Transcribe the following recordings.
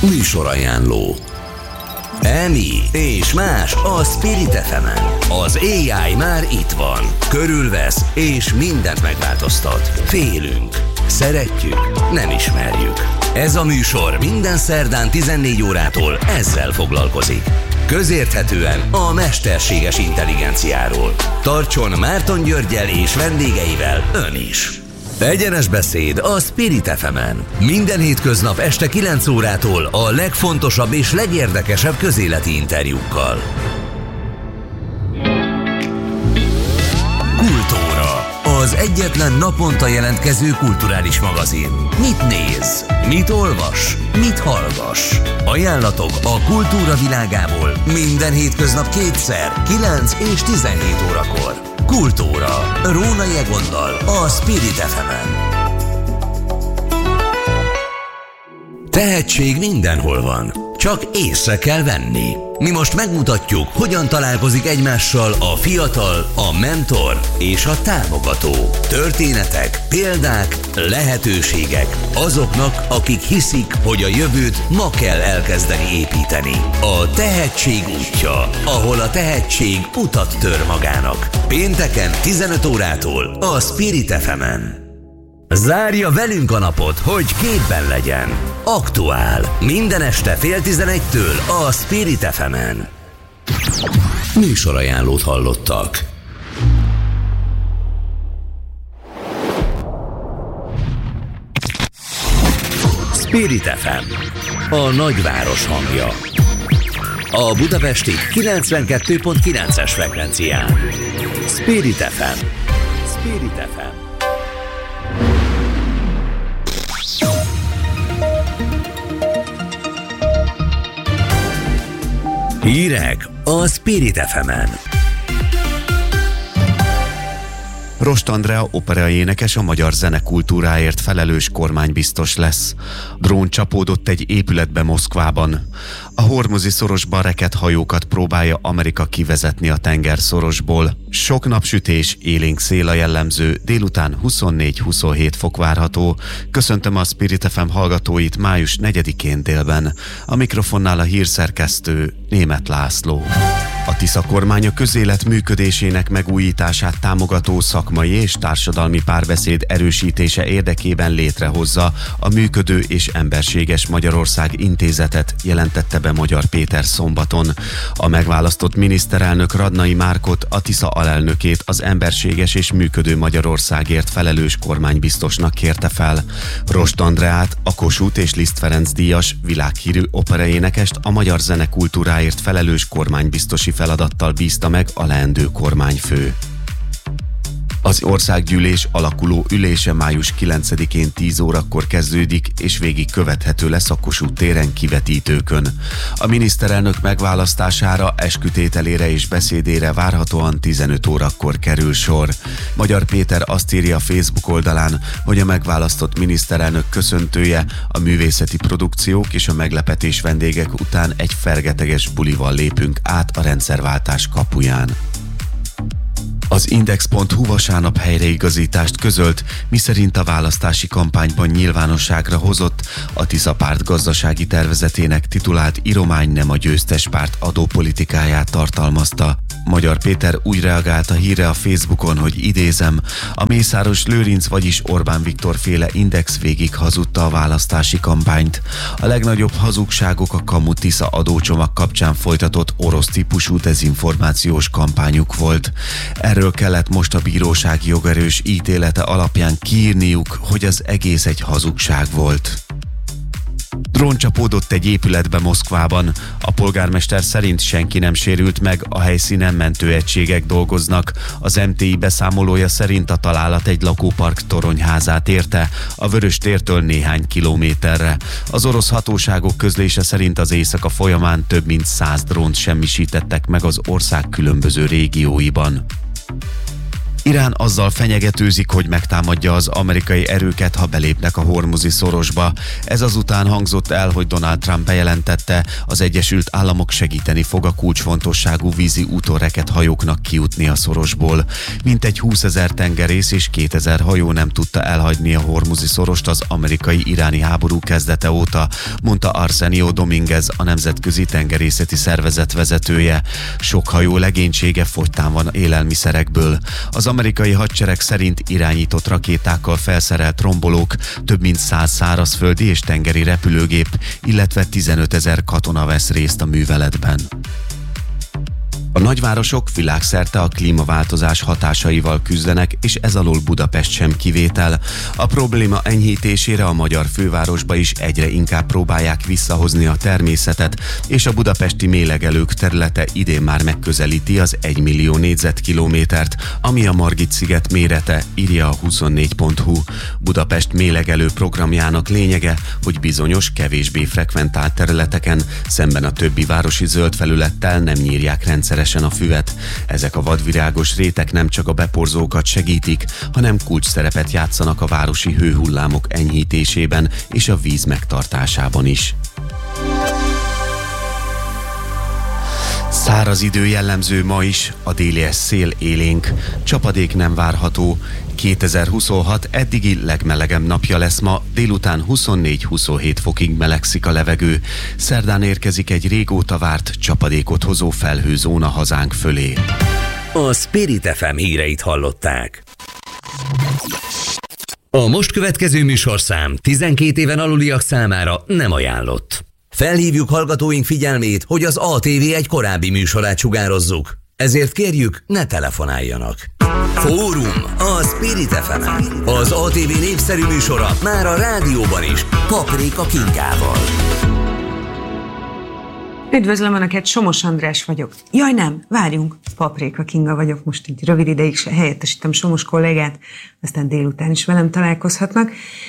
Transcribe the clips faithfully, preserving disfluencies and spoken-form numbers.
Műsorajánló. Emi és más a Spirit ef emen. Az á i már itt van. Körülvesz és mindent megváltoztat. Félünk. Szeretjük. Nem ismerjük. Ez a műsor minden szerdán tizennégy órától ezzel foglalkozik. Közérthetően a mesterséges intelligenciáról. Tartson Márton Györggyel és vendégeivel ön is. Egyenes beszéd a Spirit ef emen. Minden hétköznap este kilenc órától a legfontosabb és legérdekesebb közéleti interjúkkal. Kultúra. Az egyetlen naponta jelentkező kulturális magazin. Mit néz? Mit olvas? Mit hallgass? Ajánlatok a kultúra világából minden hétköznap kétszer, kilenc és tizenhét órakor. Kultúra. Rónai Egonnal a Spirit ef emen. Tehetség mindenhol van, csak észre kell venni. Mi most megmutatjuk, hogyan találkozik egymással a fiatal, a mentor és a támogató. Történetek, példák, lehetőségek azoknak, akik hiszik, hogy a jövőt ma kell elkezdeni építeni. A tehetség útja, ahol a tehetség utat tör magának. Pénteken tizenöt órától a Spirit ef emen. Zárja velünk a napot, hogy képben legyen. Aktuál. Minden este fél tizenegytől a Spirit ef emen. Műsorajánlót hallottak. Spirit ef em. A nagyváros hangja. A budapesti kilencvenkettő pont kilences frekvencián. Spirit ef em. Spirit ef em. Hírek a Spirit ef emen. Rost Andrea operaénekes a magyar zenekultúráért felelős kormánybiztos lesz. Drón csapódott egy épületbe Moszkvában. A hormuzi szorosban rekedt hajókat próbálja Amerika kivezetni a tengerszorosból. Sok napsütés, élénk szél a jellemző, délután huszonnégy-huszonhét fok várható. Köszöntöm a Spirit ef em hallgatóit május negyedikén délben. A mikrofonnál a hírszerkesztő Németh László. A Tisza kormány a közélet működésének megújítását támogató szakmai és társadalmi párbeszéd erősítése érdekében létrehozza a Működő és Emberséges Magyarország Intézetet, jelentette be Magyar Péter szombaton. A megválasztott miniszterelnök Radnai Márkot, a Tisza alelnökét az emberséges és működő Magyarországért felelős kormánybiztosnak kérte fel. Rost Andreát, a Kossuth és Liszt Ferenc díjas világhírű operaénekest a magyar zenekultúráért felelős kormánybiztosi feladattal bízta meg a leendő kormányfő. Az országgyűlés alakuló ülése május kilencedikén tíz órakor kezdődik, és végig követhető lesz a Kossuth téren kivetítőkön. A miniszterelnök megválasztására, eskütételére és beszédére várhatóan tizenöt órakor kerül sor. Magyar Péter azt írja a Facebook oldalán, hogy a megválasztott miniszterelnök köszöntője, a művészeti produkciók és a meglepetés vendégek után egy fergeteges bulival lépünk át a rendszerváltás kapuján. Az Index pont hu vasárnap helyreigazítást közölt, miszerint a választási kampányban nyilvánosságra hozott a Tisza párt gazdasági tervezetének titulált íromány nem a győztes párt adópolitikáját tartalmazta. Magyar Péter úgy reagált a hírre a Facebookon, hogy idézem, a Mészáros Lőrinc, vagyis Orbán Viktor féle Index végig hazudta a választási kampányt. A legnagyobb hazugságok a kamu Tisza adócsomag kapcsán folytatott orosz típusú dezinformációs kampányuk volt. Erről kellett most a bíróság jogerős ítélete alapján kiírniuk, hogy az egész egy hazugság volt. Drón csapódott egy épületbe Moszkvában. A polgármester szerint senki nem sérült meg, a helyszínen mentőegységek dolgoznak. Az em té i beszámolója szerint a találat egy lakópark toronyházát érte, a Vörös tértől néhány kilométerre. Az orosz hatóságok közlése szerint az éjszaka folyamán több mint száz drónt semmisítettek meg az ország különböző régióiban. Irán azzal fenyegetőzik, hogy megtámadja az amerikai erőket, ha belépnek a Hormuzi szorosba. Ez azután hangzott el, hogy Donald Trump bejelentette, az Egyesült Államok segíteni fog a kulcsfontosságú vízi útonreket hajóknak kijutni a szorosból. Mintegy húszezer tengerész és kétezer hajó nem tudta elhagyni a Hormuzi szorost az amerikai-iráni háború kezdete óta, mondta Arsenio Dominguez, a Nemzetközi Tengerészeti Szervezet vezetője. Sok hajó legénysége fogytán van élelmiszerekből. Az amerikai hadsereg szerint irányított rakétákkal felszerelt rombolók, több mint száz szárazföldi és tengeri repülőgép, illetve tizenötezer katona vesz részt a műveletben. A nagyvárosok világszerte a klímaváltozás hatásaival küzdenek, és ez alól Budapest sem kivétel. A probléma enyhítésére a magyar fővárosba is egyre inkább próbálják visszahozni a természetet, és a budapesti mélegelők területe idén már megközelíti az egymillió négyzetkilométert, ami a Margit-sziget mérete, írja a huszonnégy pont hu. Budapest mélegelő programjának lényege, hogy bizonyos, kevésbé frekventált területeken, szemben a többi városi zöld felülettel nem nyírják rendszeresen a füvet. Ezek a vadvirágos rétek nem csak a beporzókat segítik, hanem kulcs szerepet játszanak a városi hőhullámok enyhítésében és a víz megtartásában is. Száraz idő jellemző ma is, a délies szél élénk, csapadék nem várható. kétezer-huszonhat eddigi legmelegebb napja lesz ma, délután huszonnégy-huszonhét fokig melegszik a levegő. Szerdán érkezik egy régóta várt, csapadékot hozó felhőzóna hazánk fölé. A Spirit ef em híreit hallották. A most következő műsorszám tizenkét éven aluliak számára nem ajánlott. Felhívjuk hallgatóink figyelmét, hogy az á té vé egy korábbi műsorát sugározzuk. Ezért kérjük, ne telefonáljanak. Fórum a Spirit ef emen. Az á té vé népszerű műsora már a rádióban is, Paprika Kingával. Üdvözlöm Önöket, Somos András vagyok. Jaj nem, várjunk, Paprika Kinga vagyok, most így rövid ideig helyettesítem Somos kollégát, aztán délután is velem találkozhatnak.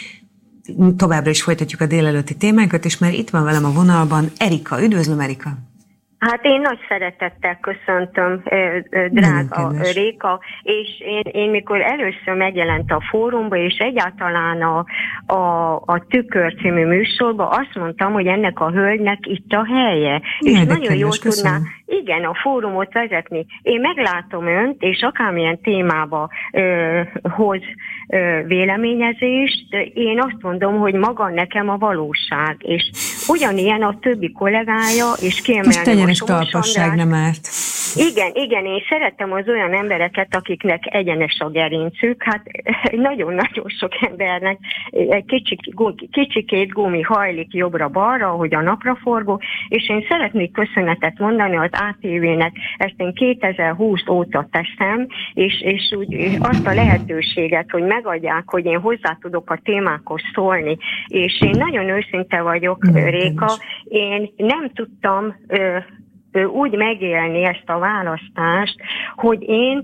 Továbbra is folytatjuk a délelőtti témánkat, és már itt van velem a vonalban Erika. Üdvözlöm, Erika! Hát én nagy szeretettel köszöntöm, drága Réka, és én, én mikor először megjelent a fórumba, és egyáltalán a, a, a Tükör című műsorba, azt mondtam, hogy ennek a hölgynek itt a helye. És Érdekes, nagyon jól köszönöm. tudná, igen, a fórumot vezetni. Én meglátom önt, és akármilyen témába ö, hoz ö, véleményezést, én azt mondom, hogy maga nekem a valóság, és ugyanilyen a többi kollégája, és kiemelni talpasság nem árt. Igen, igen, én szeretem az olyan embereket, akiknek egyenes a gerincük. Hát nagyon-nagyon sok embernek egy kicsi, kicsikét gumi hajlik jobbra-balra, ahogy a napraforgó, és én szeretnék köszönetet mondani az á té vének, ezt én kétezer-húsz óta teszem, és, és úgy azt a lehetőséget, hogy megadják, hogy én hozzá tudok a témákhoz szólni, és én nagyon őszinte vagyok, Réka, én nem tudtam ö, úgy megélni ezt a választást, hogy én,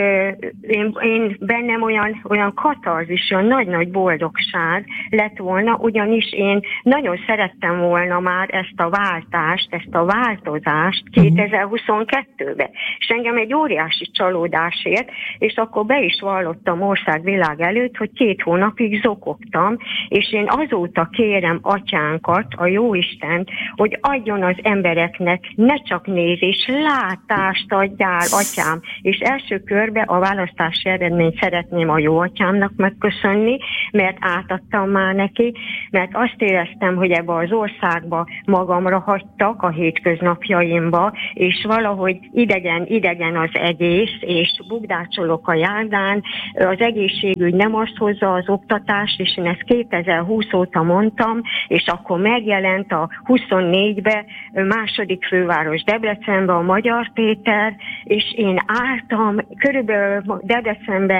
én, én bennem olyan, olyan katarzis, olyan nagy-nagy boldogság lett volna, ugyanis én nagyon szerettem volna már ezt a váltást, ezt a változást kétezer-huszonkettőbe. És engem egy óriási csalódás ért, és akkor be is vallottam országvilág előtt, hogy két hónapig zokogtam, és én azóta kérem atyánkat, a Jóistent, hogy adjon az embereknek ne csak nézés, látást adjál, atyám. És első körben a választási eredményt szeretném a jó atyámnak megköszönni, mert átadtam már neki, mert azt éreztem, hogy ebbe az országba magamra hagytak a hétköznapjaimba, és valahogy idegen, idegen az egész, és bukdácsolok a járdán, az egészségügy nem azt hozza az oktatás, és én ezt kétezer-húsz óta mondtam, és akkor megjelent a huszonnégybe második főváros Debrecenbe a Magyar Péter, és én álltam, körülbelül Debrecenbe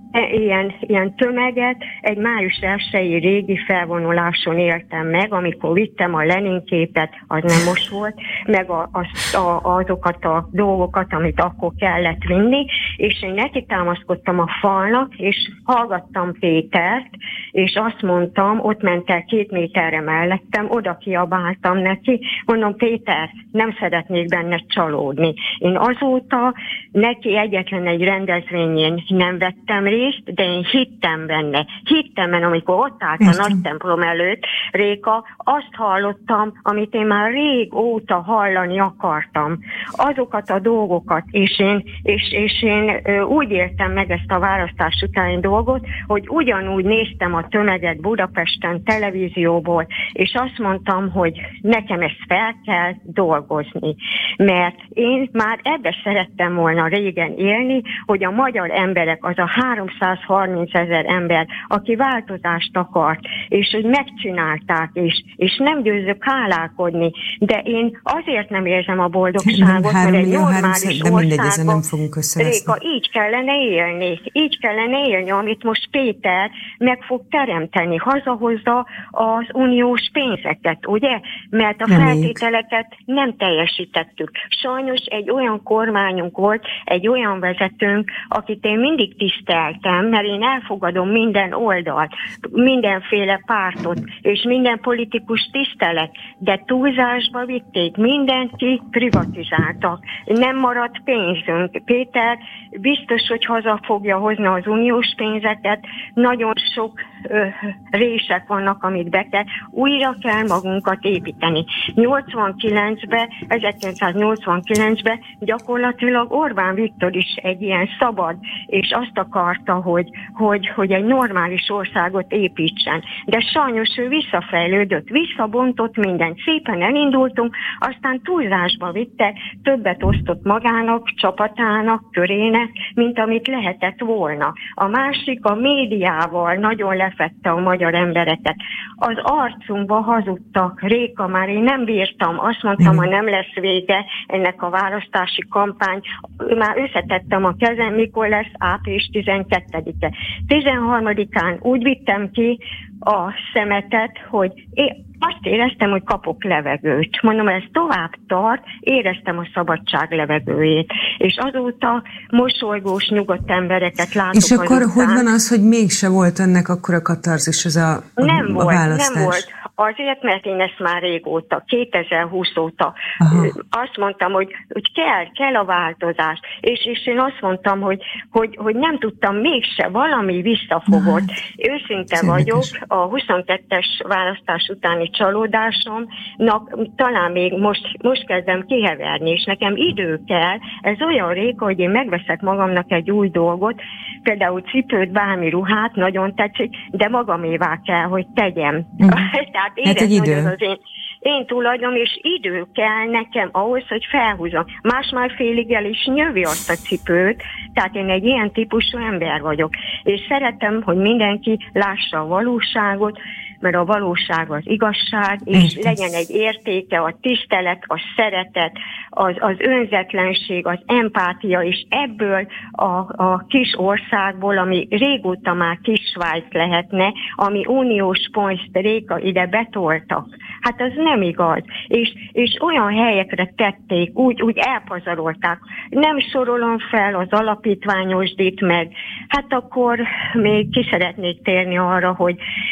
Ilyen, ilyen tömeget egy május elsejei régi felvonuláson éltem meg, amikor vittem a Lenin képet, az nem most volt, meg a, az, a, azokat a dolgokat, amit akkor kellett vinni, és én neki támaszkodtam a falnak, és hallgattam Pétert, és azt mondtam, ott ment el két méterre mellettem, oda kiabáltam neki, mondom, Péter, nem szeretnék benne csalódni. Én azóta neki egyetlen egy rendezvényén nem vettem részt, de én hittem benne. Hittem benne, amikor ott állt a nagy templom előtt, Réka, azt hallottam, amit én már régóta hallani akartam. Azokat a dolgokat, és én, és, és én úgy éltem meg ezt a választás utáni dolgot, hogy ugyanúgy néztem a tömeget Budapesten, televízióból, és azt mondtam, hogy nekem ezt fel kell dolgozni. Mert én már ebbe szerettem volna régen élni, hogy a magyar emberek, az a háromszázharminc ezer ember, aki változást akart, és hogy megcsinálták, és, és nem győzök hálálkodni, de én azért nem érzem a boldogságot, mert egy normális országban, Réka, így kellene élni, így kellene élni, amit most Péter meg fog teremteni, hazahozza az uniós pénzeket, ugye? Mert a feltételeket nem teljesítettük. Sajnos egy olyan kormányunk volt, egy olyan vezetőnk, akit én mindig tiszteltem, mert én elfogadom minden oldalt, mindenféle pártot, és minden politikus tisztelet, de túlzásba vitték, mindenki privatizáltak. Nem maradt pénzünk. Péter biztos, hogy haza fogja hozni az uniós pénzeket, nagyon sok ö, rések vannak, amit be kell. Újra kell magunkat építeni. nyolcvankilencben, ezerkilencszáznyolcvankilencben gyakorlatilag Orbán Viktor is egy ilyen szabad, és azt akarta, hogy, hogy, hogy egy normális országot építsen. De sajnos ő visszafejlődött, visszabontott mindent. Szépen elindultunk, aztán túlzásba vitte, többet osztott magának, csapatának, körének, mint amit lehetett volna. A másik a médiával nagyon lefette a magyar embereket. Az arcunkba hazudtak, Réka, már én nem bírtam, azt mondtam, ha nem lesz vége ennek a választási kampány, már összetettem a kezem, mikor lesz április tizenkettedike. tizenharmadikán úgy vittem ki a szemetet, hogy én azt éreztem, hogy kapok levegőt. Mondom, ez tovább tart, éreztem a szabadság levegőjét. És azóta mosolygós, nyugodt embereket látok. És akkor azután. Hogy van az, hogy mégse volt ennek akkor a katarzis, az a, a, nem a volt, választás? Nem volt. Azért, mert én ezt már régóta, kétezer-húsz óta Aha. azt mondtam, hogy, hogy kell, kell a változás. És, és én azt mondtam, hogy, hogy, hogy nem tudtam mégse, valami visszafogott. Őszinte Szerintem vagyok, a huszonkettes választás utáni csalódásomnak talán még most, most kezdem kiheverni, és nekem idő kell. Ez olyan Réka, hogy én megveszek magamnak egy új dolgot, például cipőt, bármi ruhát, nagyon tetszik, de magamévá kell, hogy tegyem. Mm. Tehát hát egy idő. Az én, én tulajdon, és idő kell nekem ahhoz, hogy felhúzom. Más már félig el is nyövi azt a cipőt, tehát én egy ilyen típusú ember vagyok. És szeretem, hogy mindenki lássa a valóságot, mert a valóság az igazság, és Értesz. legyen egy értéke, a tisztelet, a szeretet, az, az önzetlenség, az empátia, és ebből a, a kis országból, ami régóta már kis Svájc lehetne, ami uniós pénzt Réka ide betoltak. Hát az nem igaz. És, és olyan helyekre tették, úgy, úgy elpazarolták. Nem sorolom fel az alapítványosdit meg. Hát akkor még ki szeretnék térni arra, hogy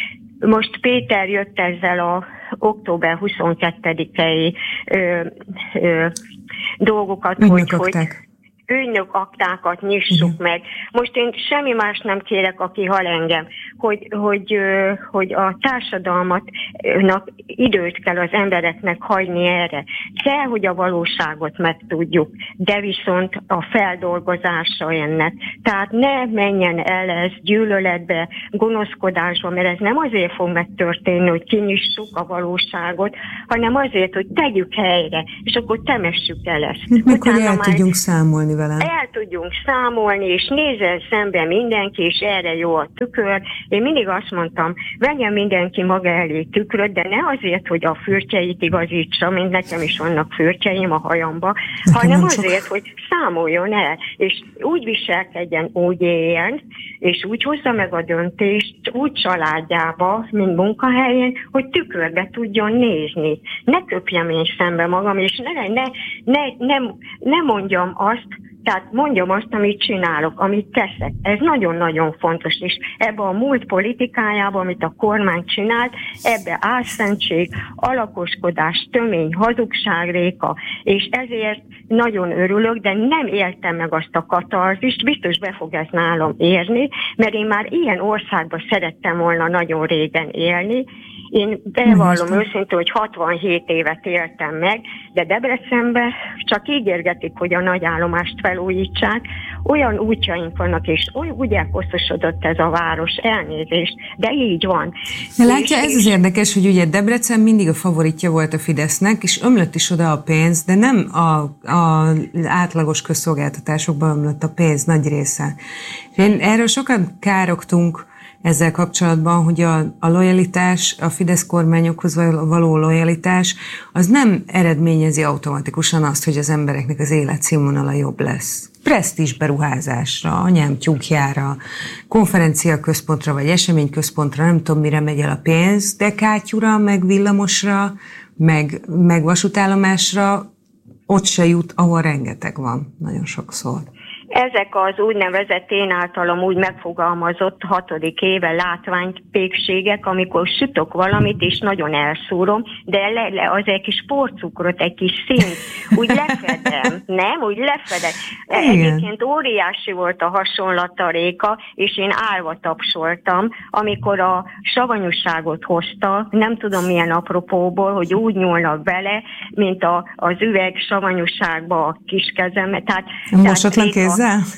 most Péter jött ezzel a október huszonkettedikei ö, ö, dolgokat, hogy, hogy ügynök aktákat nyissuk uh-huh. meg. Most én semmi más nem kérek, aki hal engem, hogy, hogy, hogy a társadalmatnak időt kell az embereknek hagyni erre. Kell, hogy a valóságot megtudjuk, de viszont a feldolgozása ennek. Tehát ne menjen el ez gyűlöletbe, gonoszkodásba, mert ez nem azért fog megtörténni, hogy kinyissuk a valóságot, hanem azért, hogy tegyük helyre, és akkor temessük el ezt. Meg, hogy el már... tudjunk számolni vele. El tudjunk számolni, és nézzen szembe mindenki, és erre jó a tükör. Én mindig azt mondtam, vegyen mindenki maga elé tükröt, de ne azért, hogy a fürtjeit igazítsa, mint nekem is vannak fürtjeim a hajamba, nekem hanem azért, sok. hogy számoljon el, és úgy viselkedjen, úgy éljen, és úgy hozza meg a döntést, úgy családjába, mint munkahelyén, hogy tükörbe tudjon nézni. Ne köpjem én szembe magam, és ne, ne, ne, ne, ne mondjam azt, tehát mondjam azt, amit csinálok, amit teszek. Ez nagyon-nagyon fontos, és ebbe a múlt politikájába, amit a kormány csinált, ebbe álszentség, alakoskodás, tömény, hazugságréka, és ezért nagyon örülök, de nem éltem meg azt a katarzist, biztos be fog ez nálam érni, mert én már ilyen országban szerettem volna nagyon régen élni. Én bevallom őszintén, hogy hatvanhét évet éltem meg, de Debrecenben csak ígérgetik, hogy a nagyállomást felújítsák. Olyan útjaink vannak, és úgy elkoszosodott ez a város, elnézést, de így van. De látja, ez az érdekes, hogy ugye Debrecen mindig a favoritja volt a Fidesznek, és ömlött is oda a pénz, de nem a, a átlagos közszolgáltatásokba ömlött a pénz nagy része. Én erről sokan károgtunk ezzel kapcsolatban, hogy a, a lojalitás, a Fidesz kormányokhoz való lojalitás, az nem eredményezi automatikusan azt, hogy az embereknek az életszínvonala jobb lesz. Presztízs beruházásra, anyám tyúkjára, konferenciaközpontra vagy eseményközpontra, nem tudom mire megy el a pénz, de kátyúra, meg villamosra, meg, meg vasútállomásra ott se jut, ahol rengeteg van, nagyon sokszor. Ezek az úgynevezett én általam úgy megfogalmazott hatodik éve látványpékségek, amikor sütök valamit, és nagyon elszúrom, de le, le, az egy kis porcukrot, egy kis színt, úgy lefedem, nem? Úgy lefedem. Egyébként óriási volt a hasonlata, Réka, és én állva tapsoltam, amikor a savanyúságot hozta, nem tudom milyen apropóból, hogy úgy nyúlnak bele, mint a, az üveg savanyúságba a kis kezem. Tehát, mosatlan kézzel?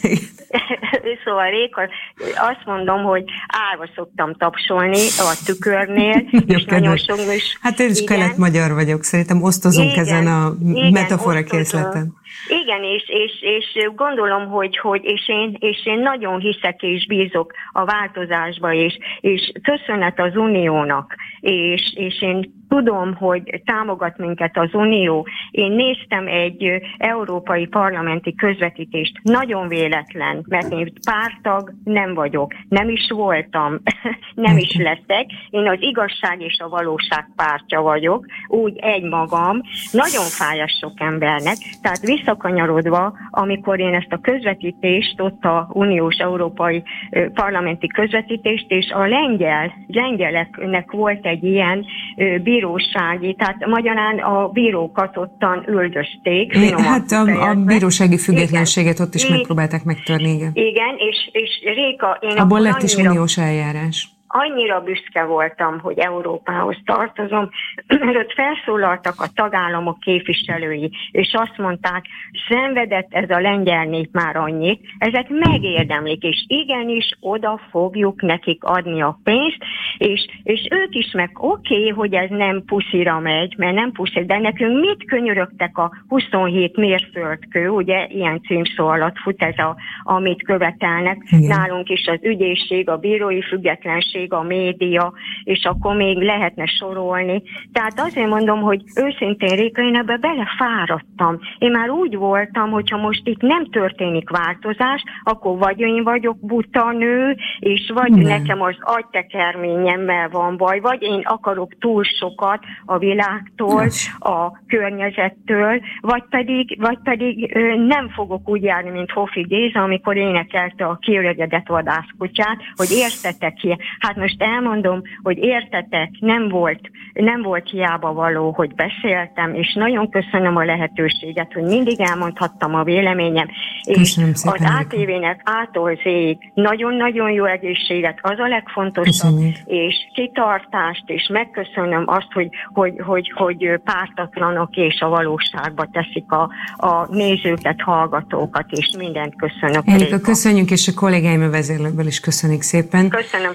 Szóval Réka, azt mondom, hogy állva szoktam tapsolni a tükörnél, és nagyon sok is. Hát én is kelet-magyar vagyok, szerintem osztozunk igen, ezen a metafora készleten. Igen, és, és, és gondolom, hogy, hogy és, én, és én nagyon hiszek és bízok a változásba, és, és köszönet az Uniónak, és, és én tudom, hogy támogat minket az Unió. Én néztem egy európai parlamenti közvetítést, nagyon véletlen, mert én pártag nem vagyok, nem is voltam, nem is leszek. Én az igazság és a valóság pártja vagyok, úgy egymagam, nagyon fájás sok embernek, tehát visszakanyarodva, amikor én ezt a közvetítést, ott a uniós európai parlamenti közvetítést, és a lengyel, lengyeleknek volt egy ilyen bírósági, tehát magyarán a bírókat ottan üldözték. Hát a, a bírósági függetlenséget igen. Ott is megpróbálták megtörni, igen. Igen, és, és Réka, én abból lett is uniós eljárás. Annyira büszke voltam, hogy Európához tartozom, mert felszólaltak a tagállamok képviselői, és azt mondták, szenvedett ez a lengyel nép már annyit, ezek megérdemlik, és igenis oda fogjuk nekik adni a pénzt, és, és ők is meg oké, okay, hogy ez nem puszira megy, mert nem puszi, de nekünk mit könyörögtek a huszonhét mérföldkő, ugye ilyen címszó alatt fut ez, a, amit követelnek. Igen. Nálunk is az ügyészség, a bírói függetlenség, a média, és akkor még lehetne sorolni. Tehát azért mondom, hogy őszintén Réka, én ebbe belefáradtam. Én már úgy voltam, hogyha most itt nem történik változás, akkor vagy én vagyok buta nő, és vagy nem. Nekem az agytekerményemmel van baj, vagy én akarok túl sokat a világtól, yes. a környezettől, vagy pedig, vagy pedig ö, nem fogok úgy járni, mint Hofi Géza, amikor énekelte a kiöregedett vadászkutyát, hogy értetek ki. Hát most elmondom, hogy értetek, nem volt, nem volt hiába való, hogy beszéltem, és nagyon köszönöm a lehetőséget, hogy mindig elmondhattam a véleményem. Köszönöm és az á té vének ától zéig nagyon-nagyon jó egészséget, az a legfontosabb, köszönjük. És kitartást, és megköszönöm azt, hogy, hogy, hogy, hogy pártatlanok és a valóságba teszik a, a nézőket, hallgatókat, és mindent köszönök. Erika, köszönjük, és a kollégáim a vezérlőkből is köszönjük szépen. Köszönöm szépen.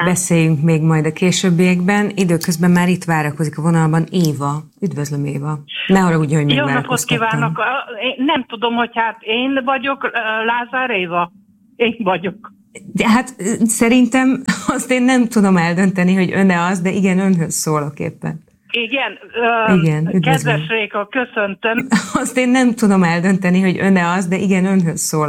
beszéljünk még majd a későbbiekben. Időközben már itt várakozik a vonalban Éva. Üdvözlöm, Éva. Ne haragudj, hogy Jó napot kívánok. Én nem tudom, hogy hát én vagyok Lázár Éva. Én vagyok. De hát szerintem azt én nem tudom eldönteni, hogy ön-e az, de igen, önhöz szólok éppen. Igen, uh, igen, kedves Réka, köszöntöm. Azt én nem tudom eldönteni, hogy ön-e az, de igen, önhöz szólok.